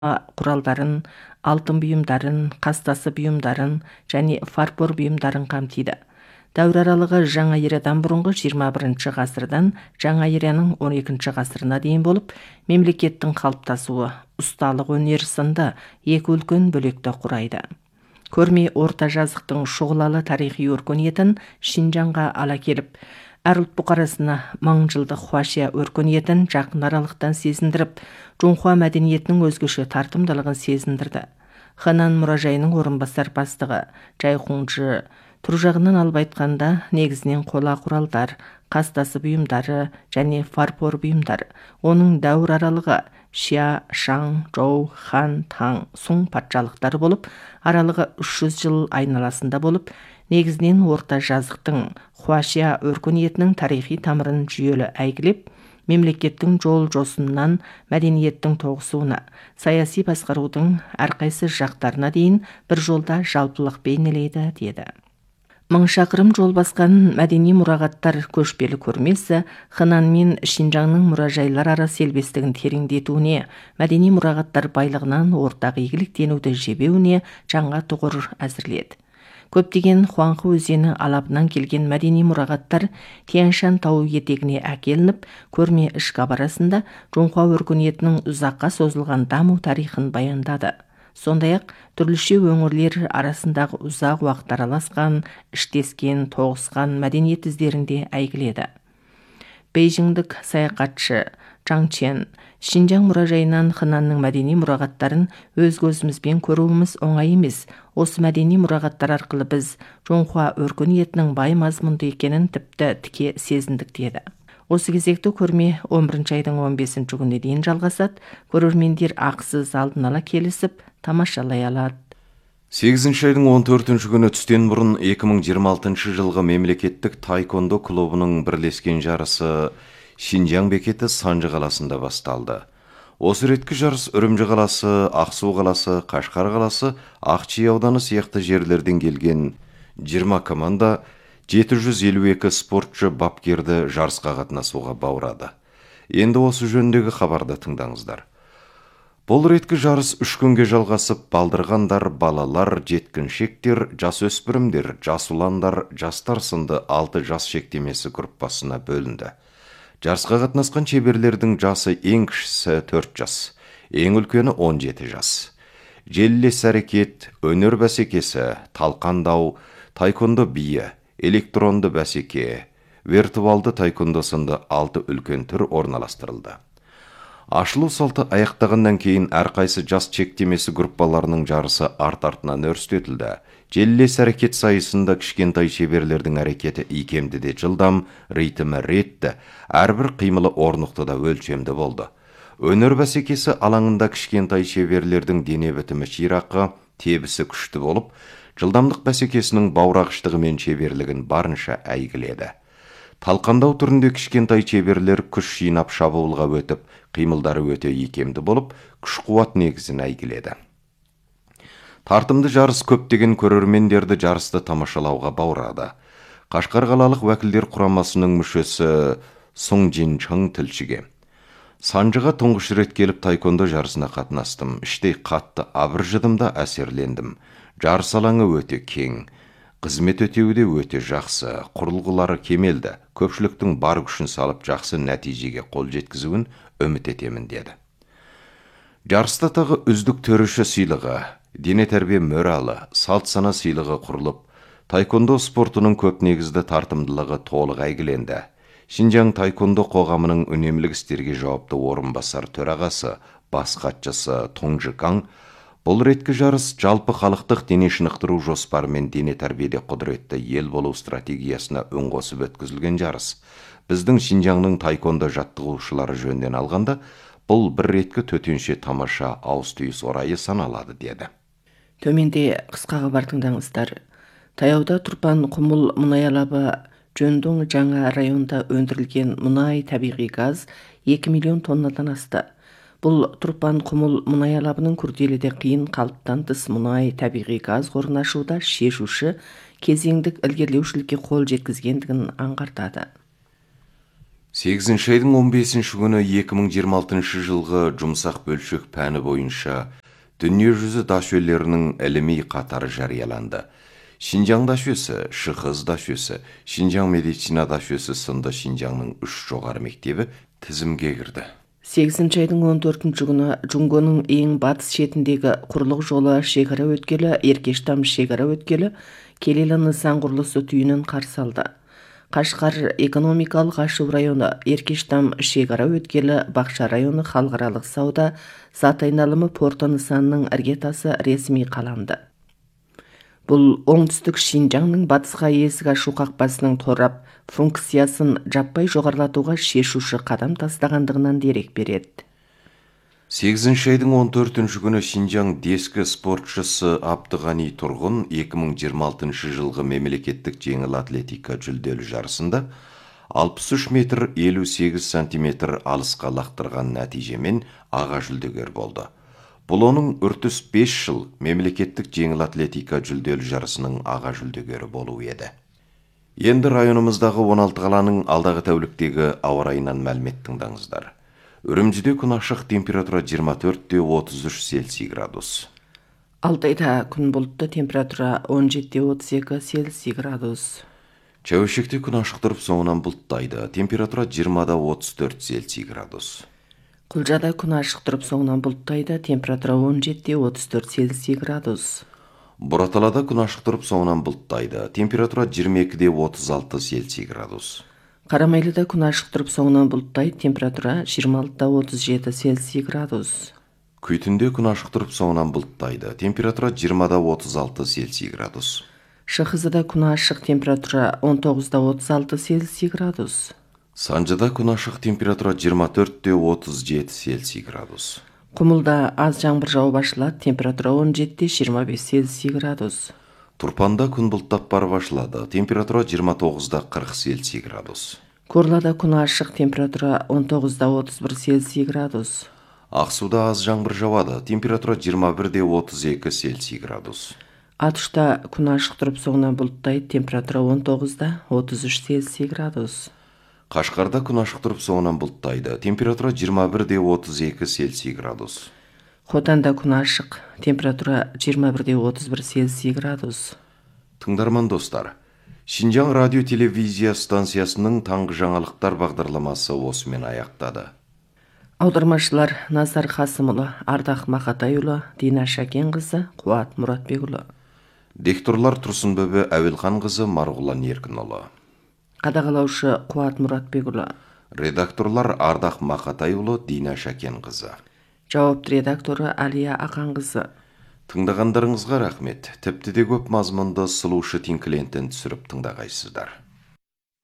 құралдарын, алтын бұйымдарын, қастасы бұйымдарын және фарфор бұйымдарын қамтиды. Дәуір аралығы жаңа ерадан бұрынғы 21 ғасырдан жаңа ераның 12 ғасырына дейін болып, мемлекеттің қалыптасуы, ұсталық өнер сынды екі үлкен бөлекті құрайды. Көрме орта жазықтың шұғылалы тарихи өркениетін Шинжаңға ала келіп, әр ұлт бұқарасына мың жылдық хуашия өркениетін жақын аралықтан сезіндіріп, Жунхуа мәдениетінің өзгеше тартымдылығын сезіндірді. Хэнан мұражайының орынбасар бастығы Жай Хунжы тұр жағынан алып айтқанда, негізінен қола құралдар, қастасы бұйымдары және фарфор бұйымдар, оның дәуір аралығы Шия, Шаң, Жоу, Хан, Таң, Сұң патшалықтары болып, аралығы 300 жыл айналасында болып, негізінен орта жазықтың хуашия өркениетінің тарихи тамырын жүйелі әйгілеп, мемлекеттің жол жосыннан мәдениеттің тоғысуына, саяси басқарудың әрқайсы жақтарына дейін бір жолда жалпылық бейнелейді, деді. Мың шақырым жол басқан мәдени мұрағаттар көшпелі көрмесі Хэнан мен Шинжаңның мұражайлар ара селбестігін тереңдетуіне, мәдени мұрағаттар байлығынан ортақ игіліктенуді жебеуіне жаңа тұғыр әзірледі. Көптеген Хуанхэ өзені алабынан келген мәдени мұрағаттар Тянь-Шань тауы етегіне әкелініп, көрме ішкі барасында Жунхуа өркениетінің ұзаққа созылған даму тарихын баяндады. Сондай-ақ түрліше өңірлер арасындағы ұзақ уақыт араласқан, іштескен, тоғысқан мәдениет іздерінде әйгіледі. Бейжіңдік саяхатшы Чаң Чен Шинжаң мұражайынан Хэнанның мәдени мұрағаттарын өз көзімізбен көруіміз оңай емес. Осы мәдени мұрағаттар арқылы біз Жунхуа өркениетінің бай мазмұнды екенін тіпті тіке сезіндік, деді. Осы кезекті көрме 11 айдың 15 күніне дейін жалғасады. Көрермендер ақысыз алдын ала келісіп тамашалай алады. 8 айдың 14 күні түстен бұрын 2026 жылғы мемлекеттік таеквондо клубының бірлескен жарысы Шинжаң бекеті Санжы қаласында басталды. Осы реткі жарыс Үрімжі қаласы, Ақсу қаласы, Қашқар қаласы, Ақчи ауданы сияқты жерлерден келген 20 команда 752 спортшы бапкерді жарысқа қатынасуға баурады. Енді осы жөндегі хабарды тыңдаңыздар. Бұл реткі жарыс 3 күнге жалғасып, балдырғандар, балалар, жеткіншектер, жасөспірімдер, жасұландар, жастар сынды 6 жас шектемесі группасына бөлінді. Жарысқа қатынасқан шеберлердің жасы ең кішісі 4 жас, ең үлкені 17 жас. Желілес әрекет, өнер бәсекесі, талқандау, таеквондо биі, электронды бәсеке, виртуалды таеквондо сынды 6 үлкен түр орналастырылды. Ашылу салты аяқтағаннан кейін әрқайсы жас шектемесі группаларының жарысы арт-артынан өрістетілді. Желілес әрекет сайысында кішкентай шеберлердің әрекеті икемді де жылдам, ритмі ретті, әрбір қимылы орнықты да өлшемді болды. Өнер бәсекесі алаңында кішкентай шеберлердің дене бітімі ширақы, тебісі күшті болып, жылдамдық бәсекесінің баурағыштығы мен шеберлігін барынша әйгіледі. Талқандау түрінде кішкентай шеберлер күш жинап шабуылға өтіп, қимылдары өте икемді болып, күш-қуат негізін әйгіледі. Тартымды жарыс көптеген көрермендерді жарысты тамашалауға баурады. Қашқар қалалық уәкілдер құрамасының мүшесі Сұң Жин Чың тілшіге: Санжыға тұңғыш рет келіп таеквондо жарысына қатынастым. Іштей қатты абыржыдым да әсерлендім. Жарыс алаңы өте кең. Қызмет өтеуі де өте жақсы, құрылғылары кемелді. Көпшіліктің бар күшін салып жақсы нәтижеге қол жеткізуін үміт етемін, деді. Жарыста тағы үздік төреші сыйлығы, дене тәрбие мөралы, салт сана сыйлығы құрылып, таеквондо спортының көп негізді тартымдылығы толық әйгіленді. Шинжаң таеквондо қоғамының үнемлік істерге жауапты орынбасар төрағасы, бас хатшысы Тоңжы Каң бұл реткі жарыс жалпы халықтық дене шынықтыру жоспары мен дене тәрбиеде құдіретті ел болу стратегиясына үн қосып өткізілген жарыс. Біздің Шинжаңның таеквондо жаттығушылары жөнінен алғанда, бұл бір реткі төтенше тамаша ауыс-түйіс орайы саналады, деді. Төменде қысқа хабар тыңдаңыздар. Таяуда Тұрпан Құмыл мұнай алабы Жөндөң жаңа районда өндірілген мұнай табиғи газ 2 миллион тоннадан асты. Бұл Тұрпан Құмыл мұнай алабының күрделі де қиын қалыптан тыс мұнай табиғи газ қорын ашуда шешуші кезеңдік ілгерілеушілікке қол жеткізгендігін аңғартады. 8 айдың 15 күні 2026 жылғы жұмсақ бөлшек пәні бойынша дүниежүзі дашөлерінің іліми қатары жарияланды. Шинжаң дашөсі, Шықыз дашөсі, Шинжаң медицина дашөсі сынды Шинжаңның 3 жоғары мектебі тізімге кірді. 8 айдың 14 күні Жунгоның ең батыс шетіндегі құрлық жолы шекара өткелі Еркештам шекара өткелі келелі нысан құрылысы түйінін қарсы алды. Қашқар экономикалық ашу районы, Еркештам шекара өткелі Бақша районы халықаралық сауда зат айналымы порты нысанының іргетасы ресми қаланды. Бұл оңтүстік Шинжаңның батысқа есік ашу қақпасының торап функциясын жаппай жоғарлатуға шешуші қадам тастағандығынан дерек береді. 8 айдың 14 күні Шинжаң дескі спортшысы Абдығани Тұрғын 2026 жылғы мемлекеттік жеңіл атлетика жүлделі жарысында 63 метр 58 сантиметр алысқа лақтырған нәтижемен аға жүлдегер болды. Бұл оның үртіс 5 жыл мемлекеттік жеңіл атлетика жүлделі жарысының аға жүлдегері болу еді. Енді районымыздағы 16 қаланың алдағы тәуліктегі ауа райынан мәлімет тыңдаңыздар. Үрімжіде күн ашық, температура 24-33 Цельсий градус. Алтайда күн бұлтты, температура 17-32 Цельсий градус. Чәуешекте күн ашық тұрып, соңынан бұлттайды, температура 20-34 Цельсий градус. Құлжада күн ашық тұрып, соңынан бұлттайды, температура 17-34 Цельсий градус. Бұраталада күн ашық тұрып, соңынан бұлттайды, температура 22-36 Цельсий градус. Қарамайлыда күн ашық тұрып, соңынан бұлттайды, температура 26-37 Цельсий градус. Күйтінде күн ашық тұрып, соңынан бұлттайды, температура 20-36 Цельсий градус. Шықызыда күн ашық, температура 19-36 Цельсий градус. Санжыда күн ашық, температура 24-37 Цельсий градус. Құмылда аз жаңбыр жауып ашылады, температура 17-25 Цельсий градус. Турпанда күн бұлттап барып ашылады, температура 29-40 Цельсий градус. Корлада күн ашық, температура 19-31 Цельсий градус. Ақсуда аз жаңбыр жауады, температура 21-32 Цельсий градус. Атышта күн ашық тұрып, соңынан бұлттайды, температура 19-33 Цельсий градус. Қашқарда күн ашық тұрып, соңынан бұлттайды, температура 21-32 Цельсий градус. Хотанда күн ашық, температура 21-31 Цельсий градус. Тыңдарман достар, Шинжаң радио телевизия станциясының таңғы жаңалықтар бағдарламасы осымен аяқтады. Аудармашылар Назар Қасымұлы, Ардақ Мақатайұлы, Дина Шәкенқызы, Қуат Мұратбекұлы. Дикторлар Тұрсынбөбе Әуелханқызы, Марғұлан Еркінұлы. Қадағалаушы Қуат Мұратбекұлы. Редакторлар Ардақ Мақатайұлы, Дина Шәкенқызы. Жауапты редакторы Алия Ақанқызы. Тыңдағандарыңызға рахмет. Тіпті де көп мазмұнды сұлушы тинклентін түсіріп тыңдағайсыздар.